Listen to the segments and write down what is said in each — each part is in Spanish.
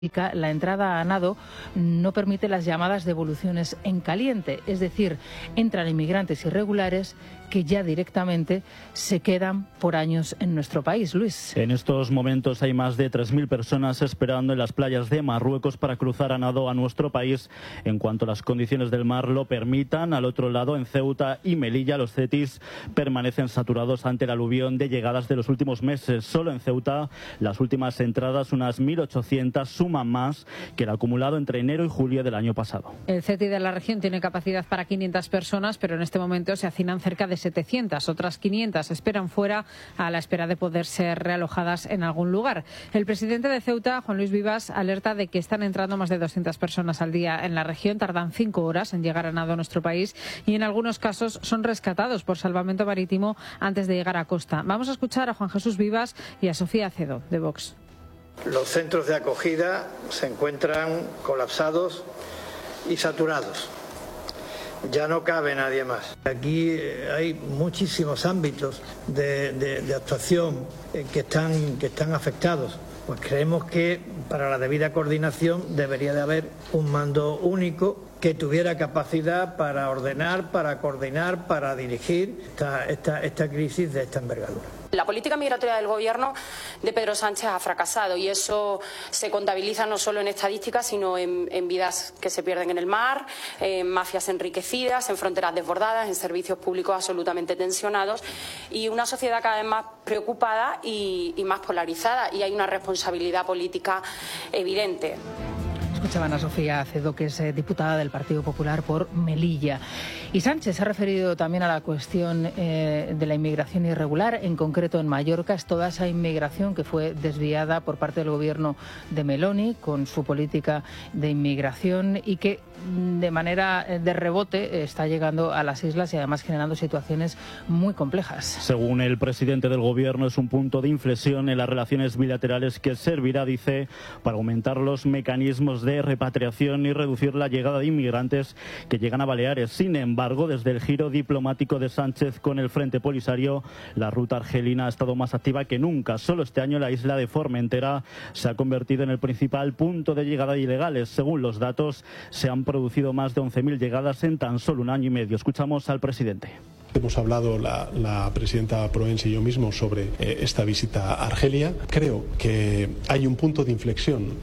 la entrada a nado no permite las llamadas devoluciones en caliente, es decir, entran inmigrantes irregulares que ya directamente se quedan por años en nuestro país. Luis. En estos momentos hay más de 3.000 personas esperando en las playas de Marruecos para cruzar a nado a nuestro país en cuanto las condiciones del mar lo permitan. Al otro lado, en Ceuta y Melilla, los cetis permanecen saturados ante el aluvión de llegadas de los últimos meses. Solo en Ceuta, las últimas entradas, unas 1.800, suman más que el acumulado entre enero y julio del año pasado. El CETI de la región tiene capacidad para 500 personas, pero en este momento se hacinan cerca de 700. Otras 500 esperan fuera a la espera de poder ser realojadas en algún lugar. El presidente de Ceuta, Juan Luis Vivas, alerta de que están entrando más de 200 personas al día en la región. Tardan 5 horas en llegar a nado a nuestro país y en algunos casos son rescatados por salvamento marítimo antes de llegar a costa. Vamos a escuchar a Juan Jesús Vivas y a Sofía Acedo, de Vox. Los centros de acogida se encuentran colapsados y saturados. Ya no cabe nadie más. Aquí hay muchísimos ámbitos de actuación que están afectados. Pues creemos que para la debida coordinación debería de haber un mando único que tuviera capacidad para ordenar, para coordinar, para dirigir esta crisis de esta envergadura. La política migratoria del Gobierno de Pedro Sánchez ha fracasado y eso se contabiliza no solo en estadísticas, sino en vidas que se pierden en el mar, en mafias enriquecidas, en fronteras desbordadas, en servicios públicos absolutamente tensionados y una sociedad cada vez más preocupada y más polarizada. Y hay una responsabilidad política evidente. Escuchaban a Sofía Acedo, que es diputada del Partido Popular por Melilla. Y Sánchez se ha referido también a la cuestión de la inmigración irregular, en concreto en Mallorca. Es toda esa inmigración que fue desviada por parte del gobierno de Meloni con su política de inmigración y que de manera de rebote está llegando a las islas y además generando situaciones muy complejas. Según el presidente del gobierno, es un punto de inflexión en las relaciones bilaterales que servirá, dice, para aumentar los mecanismos de repatriación y reducir la llegada de inmigrantes que llegan a Baleares. Sin embargo, desde el giro diplomático de Sánchez con el Frente Polisario, la ruta argelina ha estado más activa que nunca. Solo este año la isla de Formentera se ha convertido en el principal punto de llegada de ilegales. Según los datos, se han producido más de 11.000 llegadas en tan solo un año y medio. Escuchamos al presidente. Hemos hablado la presidenta Proens y yo mismo sobre esta visita a Argelia. Creo que hay un punto de inflexión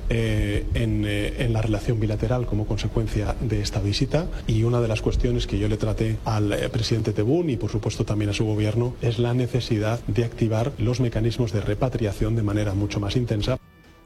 en la relación bilateral como consecuencia de esta visita y una de las cuestiones que yo le traté al presidente Tebboune y por supuesto también a su gobierno es la necesidad de activar los mecanismos de repatriación de manera mucho más intensa.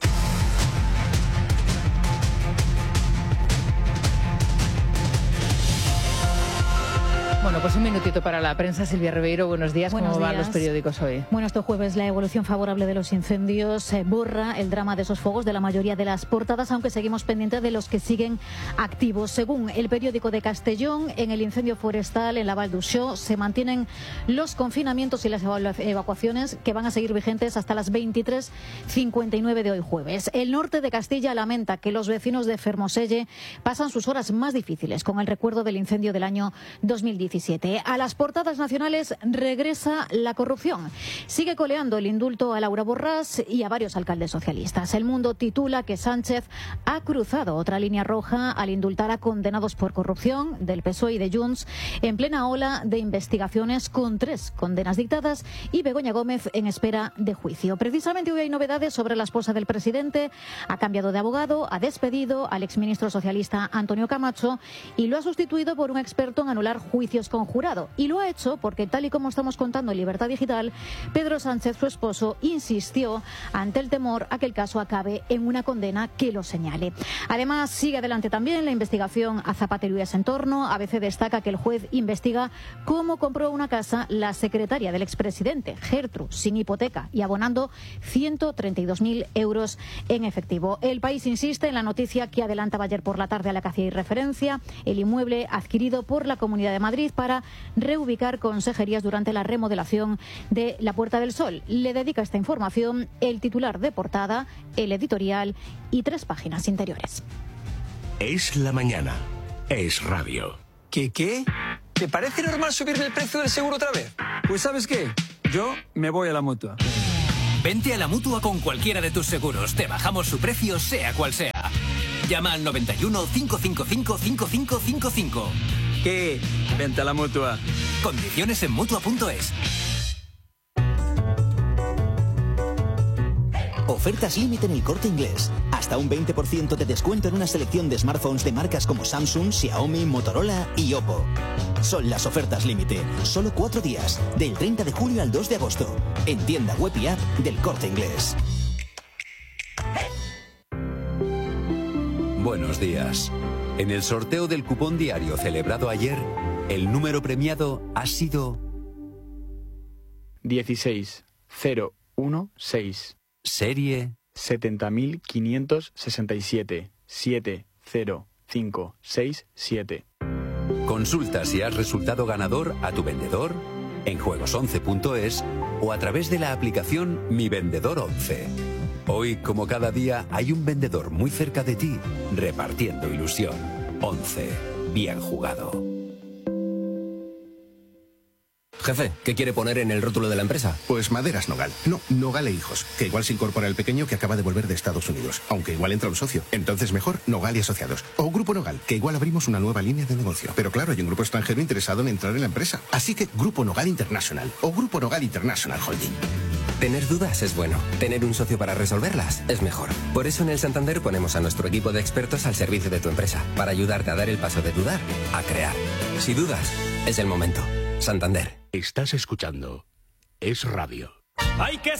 Bueno, pues un minutito para la prensa. Silvia Ribeiro, buenos días. ¿Cómo van los periódicos hoy? Bueno, este jueves la evolución favorable de los incendios borra el drama de esos fuegos de la mayoría de las portadas, aunque seguimos pendientes de los que siguen activos. Según el periódico de Castellón, en el incendio forestal en la Val d'Uixó se mantienen los confinamientos y las evacuaciones que van a seguir vigentes hasta las 23:59 de hoy jueves. El norte de Castilla lamenta que los vecinos de Fermoselle pasan sus horas más difíciles con el recuerdo del incendio del año 2017. A las portadas nacionales regresa la corrupción. Sigue coleando el indulto a Laura Borràs y a varios alcaldes socialistas. El Mundo titula que Sánchez ha cruzado otra línea roja al indultar a condenados por corrupción del PSOE y de Junts en plena ola de investigaciones con 3 condenas dictadas y Begoña Gómez en espera de juicio. Precisamente hoy hay novedades sobre la esposa del presidente. Ha cambiado de abogado, ha despedido al exministro socialista Antonio Camacho y lo ha sustituido por un experto en anular juicios con jurado. Y lo ha hecho porque, tal y como estamos contando en Libertad Digital, Pedro Sánchez, su esposo, insistió ante el temor a que el caso acabe en una condena que lo señale. Además, sigue adelante también la investigación a Zapatero y a su entorno. ABC destaca que el juez investiga cómo compró una casa la secretaria del expresidente, Gertrude, sin hipoteca y abonando 132.000 euros en efectivo. El País insiste en la noticia que adelantaba ayer por la tarde a la que hacía referencia, el inmueble adquirido por la Comunidad de Madrid para reubicar consejerías durante la remodelación de la Puerta del Sol. Le dedica esta información el titular de portada, el editorial y 3 páginas interiores. Es la mañana. Es radio. ¿Qué? ¿Te parece normal subirme el precio del seguro otra vez? Pues ¿sabes qué? Yo me voy a la Mutua. Vente a la Mutua con cualquiera de tus seguros. Te bajamos su precio, sea cual sea. Llama al 91 555 5555. ¿Qué? Vente a la Mutua. Condiciones en Mutua.es. Ofertas límite en El Corte Inglés. Hasta un 20% de descuento en una selección de smartphones de marcas como Samsung, Xiaomi, Motorola y Oppo. Son las ofertas límite. Solo 4 días. Del 30 de julio al 2 de agosto. En tienda web y app del Corte Inglés. Buenos días. En el sorteo del cupón diario celebrado ayer, el número premiado ha sido 16016. Serie 70.567. 70567. Consulta si has resultado ganador a tu vendedor en juegos11.es o a través de la aplicación Mi Vendedor 11. Hoy, como cada día, hay un vendedor muy cerca de ti, repartiendo ilusión. 11. Bien jugado. Jefe, ¿qué quiere poner en el rótulo de la empresa? Pues Maderas Nogal. No, Nogal e Hijos, que igual se incorpora el pequeño que acaba de volver de Estados Unidos, aunque igual entra un socio. Entonces mejor Nogal y Asociados. O Grupo Nogal, que igual abrimos una nueva línea de negocio. Pero claro, hay un grupo extranjero interesado en entrar en la empresa. Así que Grupo Nogal International o Grupo Nogal International Holding. Tener dudas es bueno. Tener un socio para resolverlas es mejor. Por eso en el Santander ponemos a nuestro equipo de expertos al servicio de tu empresa, para ayudarte a dar el paso de dudar a crear. Si dudas, es el momento. Santander. Estás escuchando Es Radio. ¡Hay que